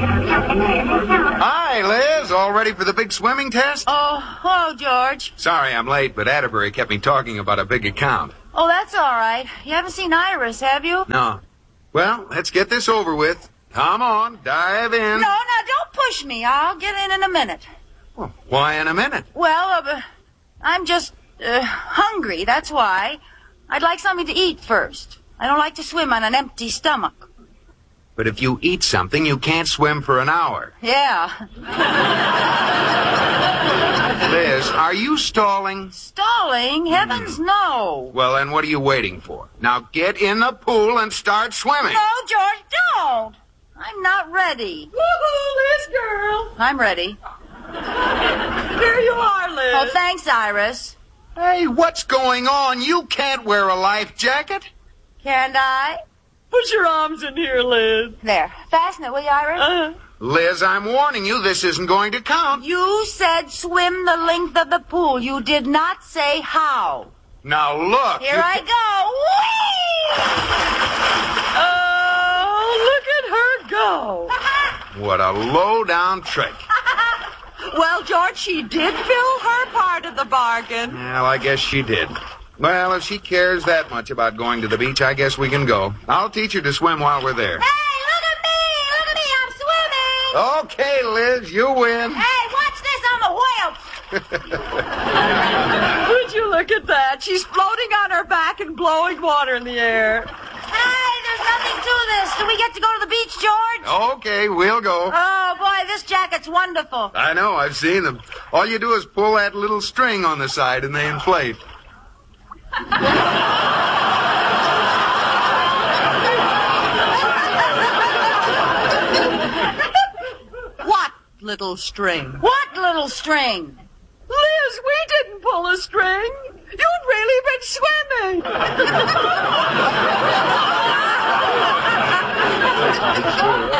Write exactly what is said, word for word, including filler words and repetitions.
Hi, Liz. All ready for the big swimming test? Oh, hello, George. Sorry I'm late, but Atterbury kept me talking about a big account. Oh, that's all right. You haven't seen Iris, have you? No. Well, let's get this over with. Come on, dive in. No, no, don't push me. I'll get in in a minute. Well, why in a minute? Well, uh, I'm just uh, hungry, that's why. I'd like something to eat first. I don't like to swim on an empty stomach. But if you eat something, you can't swim for an hour. Yeah. Liz, are you stalling? Stalling? Heavens, no. Well, then what are you waiting for? Now get in the pool and start swimming. No, George, don't. I'm not ready. Woohoo, Liz girl. I'm ready. Here you are, Liz. Oh, thanks, Iris. Hey, what's going on? You can't wear a life jacket. Can't I? Put your arms in here, Liz. There. Fasten it, will you, Iris? Uh, Liz, I'm warning you, this isn't going to count. You said swim the length of the pool. You did not say how. Now look. Here you I oh, go. Whee! look at her go. What a low-down trick. Well, George, she did fill her part of the bargain. Well, I guess she did. Well, if she cares that much about going to the beach, I guess we can go. I'll teach her to swim while we're there. Hey, look at me! Look at me, I'm swimming! Okay, Liz, you win. Hey, watch this, I'm a whale! Would you look at that? She's floating on her back and blowing water in the air. Hey, there's nothing to this. Do we get to go to the beach, George? Okay, we'll go. Oh, boy, this jacket's wonderful. I know, I've seen them. All you do is pull that little string on the side and they inflate. What little string? What little string? Liz, we didn't pull a string. You've really been swimming.